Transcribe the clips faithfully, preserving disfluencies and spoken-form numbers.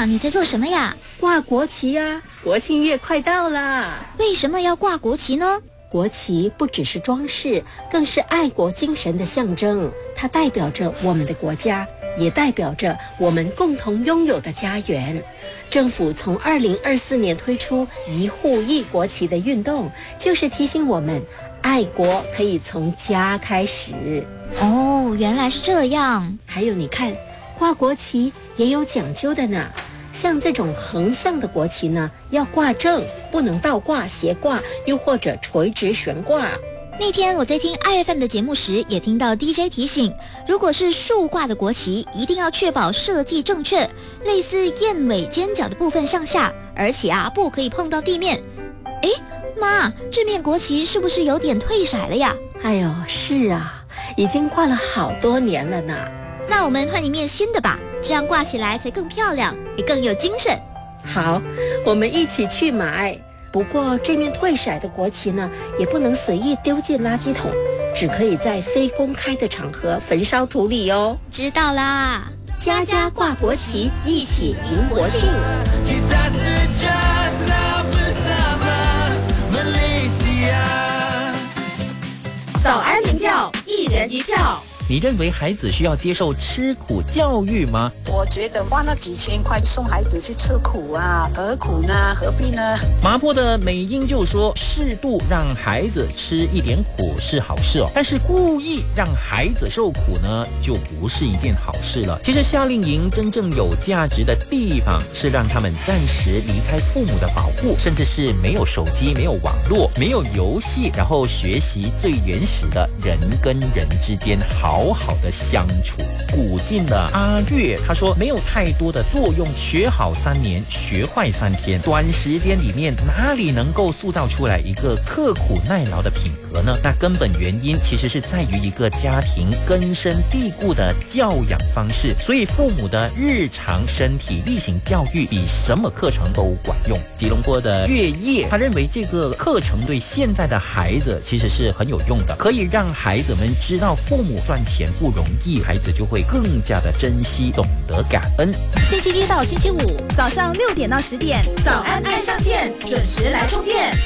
妈，你在做什么呀？ 挂国旗呀、啊！国庆月快到啦！ 为什么要挂国旗呢？ 国旗不只是装饰，更是爱国精神的象征。它代表着我们的国家，也代表着我们共同拥有的家园。政府从二零二四年推出一户一国旗的运动，就是提醒我们，爱国可以从家开始。 哦，原来是这样。 还有你看，挂国旗也有讲究的呢。像这种横向的国旗呢，要挂正，不能倒挂、斜挂，又或者垂直悬挂。 那天我在听 I F M 的节目时，也听到 D J 提醒，如果是竖挂的国旗，一定要确保设计正确，类似燕尾尖角的部分向下，而且啊，不可以碰到地面。诶，妈，这面国旗是不是有点褪色了呀？ 哎呦，是啊，已经挂了好多年了呢。 那我们换一面新的吧，这样挂起来才更漂亮，也更有精神。 好，我们一起去买。不过这面褪色的国旗呢，也不能随意丢进垃圾桶，只可以在非公开的场合焚烧处理哦。 知道啦， 家家挂国旗，一起迎国庆。早安民调，一人一票。 你认为孩子需要接受吃苦教育吗？ 我觉得花那几千块送孩子去吃苦啊，何苦呢？何必呢？ 麻坡的美英就说，适度让孩子吃一点苦是好事哦，但是故意让孩子受苦呢，就不是一件好事了。其实夏令营真正有价值的地方，是让他们暂时离开父母的保护，甚至是没有手机、没有网络、没有游戏，然后学习最原始的人跟人之间好好好的相处。古晋的阿月他说，没有太多的作用，学好三年，学坏三天。短时间里面哪里能够塑造出来一个刻苦耐劳的品格呢？那根本原因其实是在于一个家庭根深蒂固的教养方式。所以父母的日常身体力行教育比什么课程都管用。吉隆坡的月夜他认为这个课程对现在的孩子其实是很有用的，可以让孩子们知道父母赚钱不容易，孩子就会更加的珍惜，懂得感恩。 星期一到星期五早上六点到十点，早安爱上线，准时来充电。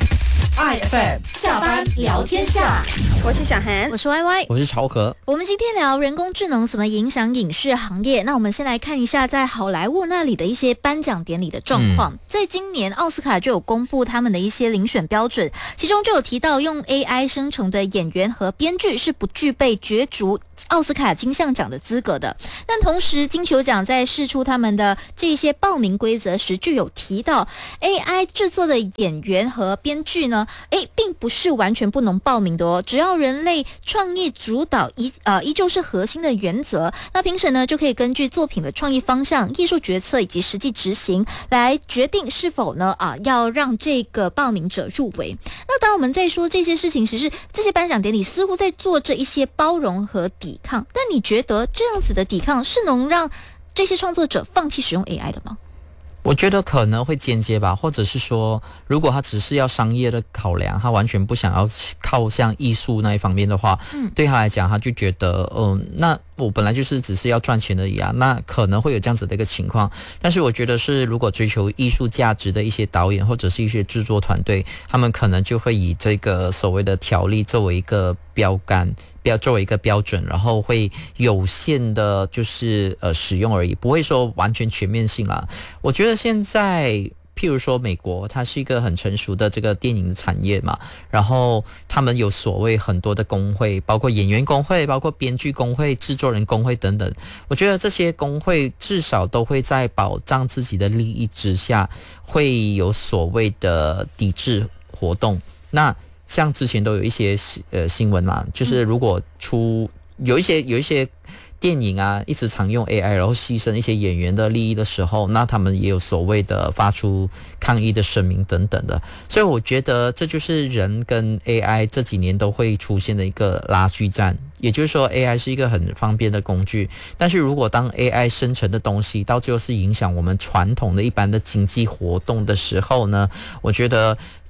I F M 下班聊天下， 我是小涵， 我是 Y Y， 我是朝河。 我们今天聊人工智能怎么影响影视行业。那我们先来看一下在好莱坞那里的一些颁奖典礼的状况。嗯、在今年奥斯卡就有公布他们的一些遴选标准，其中就有提到用 A I 生成的演员和编剧是不具备角逐奥斯卡金像奖的资格的。但同时金球奖在释出他们的这些报名规则时，就有提到 A I 制作的演员和编剧呢，诶，并不是完全不能报名的哦。只要人类创意主导依呃依旧是核心的原则，那评审呢就可以根据作品的创意方向、艺术决策以及实际执行来决定是否呢啊要让这个报名者入围。那当我们在说这些事情时，是这些颁奖典礼似乎在做着一些包容和抵抗，但你觉得这样子的抵抗是能让这些创作者放弃使用 A I 的吗？ 我觉得可能会间接吧，或者是说，如果他只是要商业的考量，他完全不想要靠向艺术那一方面的话，嗯，对他来讲，他就觉得，嗯、呃，那我本来就是只是要赚钱而已啊，那可能会有这样子的一个情况。但是我觉得是，如果追求艺术价值的一些导演或者是一些制作团队，他们可能就会以这个所谓的条例作为一个标杆。标作为一个标准，然后会有限的，就是呃使用而已，不会说完全全面性啦。我觉得现在，譬如说美国，它是一个很成熟的这个电影的产业嘛，然后他们有所谓很多的工会，包括演员工会、包括编剧工会、制作人工会等等。我觉得这些工会至少都会在保障自己的利益之下，会有所谓的抵制活动。那像之前都有一些呃新闻嘛，就是如果出有一些有一些电影啊，一直常用 A I， 然后牺牲一些演员的利益的时候，那他们也有所谓的发出抗议的声明等等的。所以我觉得这就是人跟 A I 这几年都会出现的一个拉锯战。也就是说 A I 是一个很方便的工具，但是如果当 A I 生成的东西到最后是影响我们传统的一般的经济活动的时候呢，我觉得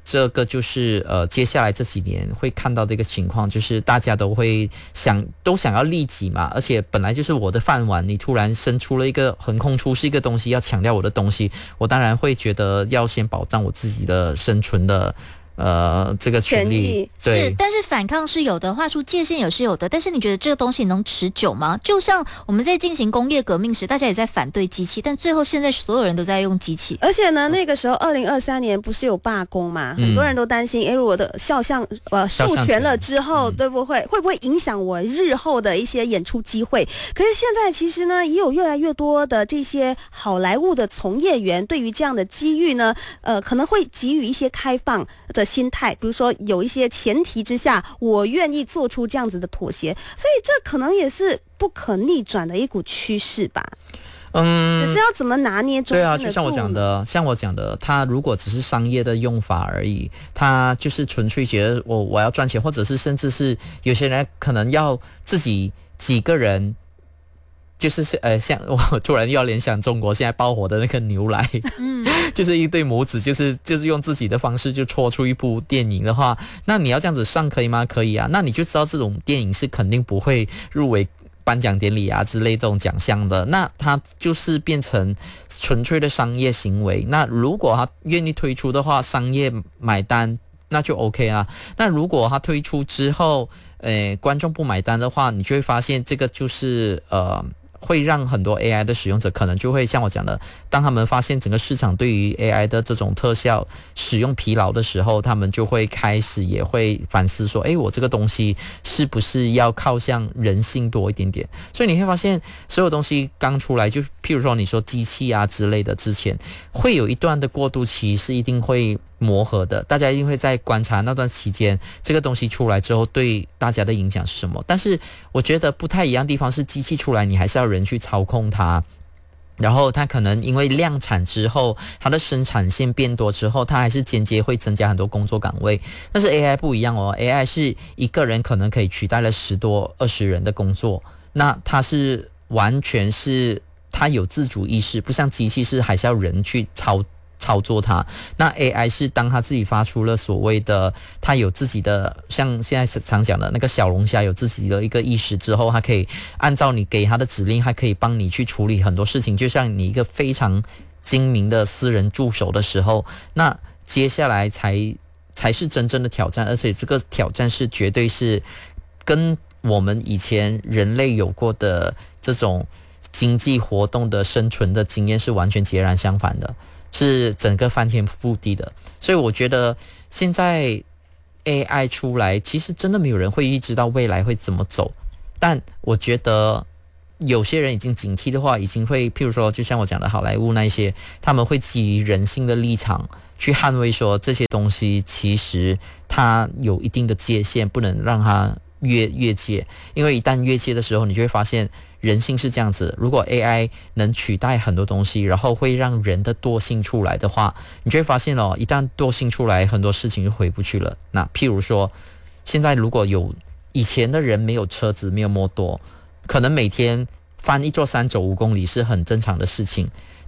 这个就是呃，接下来这几年会看到的一个情况，就是大家都会想都想要利己嘛，而且本来就是我的饭碗，你突然生出了一个横空出世一个东西，要强调我的东西，我当然会觉得要先保障我自己的生存的。呃，这个权利对是，但是反抗是有的，画出界限也是有的，但是你觉得这个东西能持久吗？就像我们在进行工业革命时，大家也在反对机器，但最后现在所有人都在用机器。 而且呢，那个时候二零二三年不是有罢工嘛，嗯、很多人都担心，哎，我的肖像呃授权了之后，对不会会不会影响我日后的一些演出机会？可是现在其实呢，也有越来越多的这些好莱坞的从业员对于这样的机遇呢，呃，可能会给予一些开放的心态，比如说有一些前提之下，我愿意做出这样子的妥协，所以这可能也是不可逆转的一股趋势吧。嗯，只是要怎么拿捏中间的度。对啊， 就像我讲的，像我讲的，它如果只是商业的用法而已，它就是纯粹觉得我我要赚钱，或者是甚至是有些人可能要自己几个人。就是呃，像我突然要联想中国现在爆火的那个牛奶，嗯，就是一对母子，就是就是用自己的方式就戳出一部电影的话，那你要这样子上可以吗？可以啊，那你就知道这种电影是肯定不会入围颁奖典礼啊之类这种奖项的，那它就是变成纯粹的商业行为。那如果他愿意推出的话，商业买单。那就 OK 啦。那如果他推出之后，呃，观众不买单的话，你就会发现这个就是呃。会让很多 A I 的使用者可能就会像我讲的，当他们发现整个市场对于 A I 的这种特效使用疲劳的时候，他们就会开始也会反思说，诶，我这个东西是不是要靠向人性多一点点。所以你会发现所有东西刚出来，就譬如说你说机器啊之类的，之前会有一段的过渡期是一定会磨合的，大家一定会在观察那段期间这个东西出来之后对大家的影响是什么。但是我觉得不太一样的地方是，机器出来你还是要人去操控它，然后它可能因为量产之后，它的生产线变多之后，它还是间接会增加很多工作岗位。但是 A I 不一样哦， A I 是一个人可能可以取代了十多二十人的工作，那它是完全是它有自主意识，不像机器是还是要人去操操作它。那 A I 是当它自己发出了所谓的它有自己的，像现在常讲的那个小龙虾有自己的一个意识之后，它可以按照你给它的指令，它可以帮你去处理很多事情，就像你一个非常精明的私人助手的时候，那接下来才才是真正的挑战。而且这个挑战是绝对是跟我们以前人类有过的这种经济活动的生存的经验是完全截然相反的，是整个翻天覆地的。所以我觉得现在 A I 出来，其实真的没有人会预知到未来会怎么走，但我觉得有些人已经警惕的话，已经会譬如说就像我讲的好莱坞那一些，他们会基于人性的立场去捍卫说这些东西其实它有一定的界限，不能让它越越界。因为一旦越界的时候，你就会发现人性是这样子，如果 A I 能取代很多东西，然后会让人的惰性出来的话，你就会发现哦，一旦惰性出来，很多事情就回不去了。那譬如说现在如果有以前的人没有车子没有摩托，可能每天翻一座山走五公里是很正常的事情，